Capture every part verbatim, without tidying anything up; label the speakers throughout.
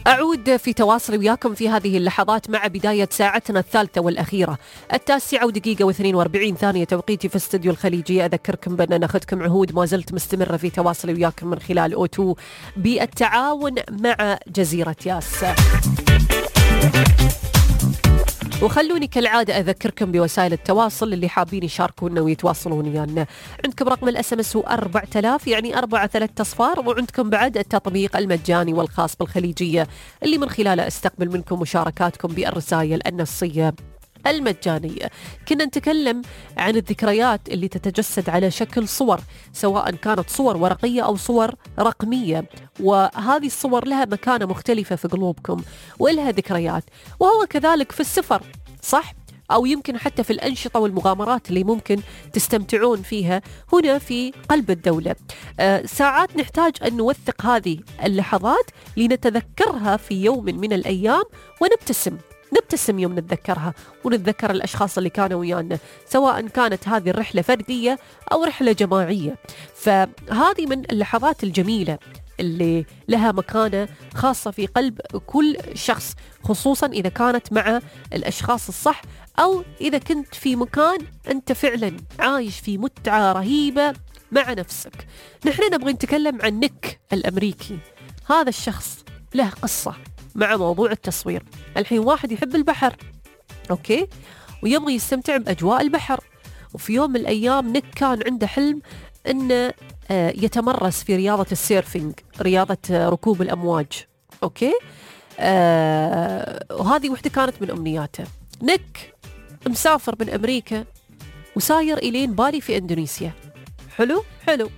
Speaker 1: أعود في تواصلي وياكم في هذه اللحظات مع بداية ساعتنا الثالثة والأخيرة، التاسعة ودقيقة واثنين وأربعين ثانية توقيتي في استوديو الخليجية. أذكركم بأن ناخذكم عهود ما زلت مستمرة في تواصلي وياكم من خلال أوتو بالتعاون مع جزيرة ياس. وخلوني كالعادة أذكركم بوسائل التواصل اللي حابين يشاركونا ويتواصلون ويانا. عندكم رقم الاس ام اس هو أربعة آلاف يعني أربعة ثلاث أصفار، وعندكم بعد التطبيق المجاني والخاص بالخليجية اللي من خلاله استقبل منكم مشاركاتكم بالرسائل النصية المجانية. كنا نتكلم عن الذكريات اللي تتجسد على شكل صور، سواء كانت صور ورقية أو صور رقمية، وهذه الصور لها مكانة مختلفة في قلوبكم ولها ذكريات، وهو كذلك في السفر، صح؟ أو يمكن حتى في الأنشطة والمغامرات اللي ممكن تستمتعون فيها هنا في قلب الدولة. آه ساعات نحتاج أن نوثق هذه اللحظات لنتذكرها في يوم من الأيام ونبتسم نبتسم يوم نتذكرها ونتذكر الأشخاص اللي كانوا ويانا، سواء كانت هذه الرحلة فردية أو رحلة جماعية. فهذه من اللحظات الجميلة اللي لها مكانة خاصة في قلب كل شخص، خصوصا إذا كانت مع الأشخاص الصح، أو إذا كنت في مكان أنت فعلا عايش في متعة رهيبة مع نفسك. نحن نبغى نتكلم عن نيك الأمريكي. هذا الشخص له قصة مع موضوع التصوير. الحين واحد يحب البحر، أوكي، ويبغى يستمتع بأجواء البحر، وفي يوم من الأيام نيك كان عنده حلم أنه يتمرس في رياضة السيرفينج، رياضة ركوب الأمواج، أوكي. آه وهذه وحدة كانت من أمنياته. نيك مسافر من أمريكا وساير إلين بالي في إندونيسيا. حلو حلو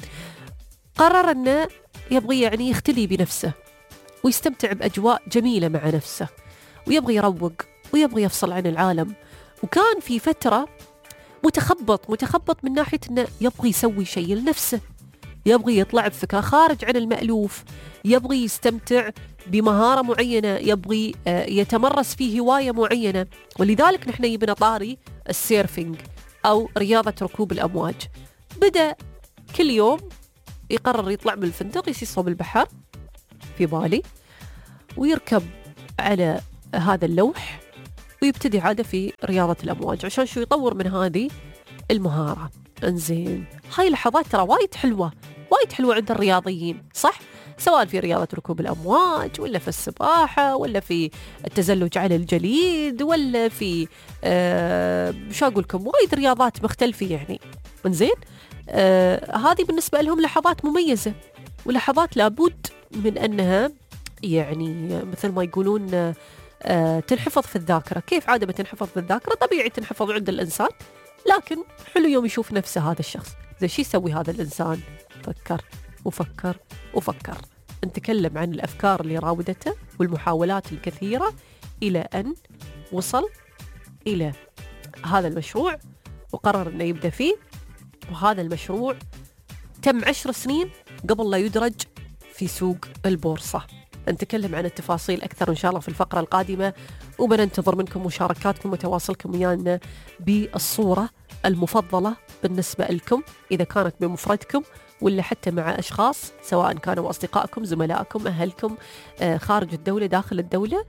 Speaker 1: قرر أنه يبغى يعني يختلي بنفسه ويستمتع بأجواء جميلة مع نفسه، ويبغى يروق ويبغى يفصل عن العالم. وكان في فترة متخبط متخبط من ناحية أنه يبغى يسوي شيء لنفسه، يبغى يطلع بفكرة خارج عن المألوف، يبغى يستمتع بمهارة معينة، يبغى يتمرس في هواية معينة. ولذلك نحن يبنى طاري السيرفينج أو رياضة ركوب الأمواج. بدأ كل يوم يقرر يطلع من الفندق يصيب البحر في بالي، ويركب على هذا اللوح ويبتدي عادة في رياضة الأمواج عشان شو يطور من هذه المهارة. انزين، هاي لحظات ترى وايد حلوة وايد حلوة عند الرياضيين، صح؟ سواء في رياضة ركوب الأمواج ولا في السباحة ولا في التزلج على الجليد ولا في آه شو أقول لكم وايد رياضات مختلفة يعني. انزين، آه هذه بالنسبة لهم لحظات مميزة، ولحظات لابد من أنها يعني مثل ما يقولون آه تنحفظ في الذاكرة. كيف عادة بتنحفظ في الذاكرة؟ طبيعي تنحفظ عند الإنسان، لكن حلو يوم يشوف نفسه هذا الشخص زي شي يسوي هذا الإنسان. فكر وفكر وفكر. نتكلم عن الأفكار اللي راودته والمحاولات الكثيرة إلى أن وصل إلى هذا المشروع وقرر أنه يبدأ فيه. وهذا المشروع تم عشر سنين قبل لا يدرج في سوق البورصة. نتكلم عن التفاصيل أكثر إن شاء الله في الفقرة القادمة، وبننتظر منكم مشاركاتكم وتواصلكم ويانا بالصورة المفضلة بالنسبة لكم، إذا كانت بمفردكم ولا حتى مع أشخاص سواء كانوا أصدقائكم زملائكم أهلكم آه خارج الدولة داخل الدولة.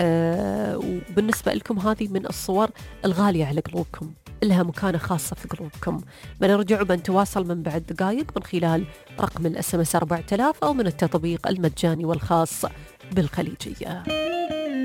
Speaker 1: آه وبالنسبة لكم هذه من الصور الغالية على قلوبكم، لها مكانة خاصة في قلوبكم. بنرجع وبنتواصل من بعد دقائق من خلال رقم الاس ام اس أربعة آلاف أو من التطبيق المجاني والخاص بالخليجية.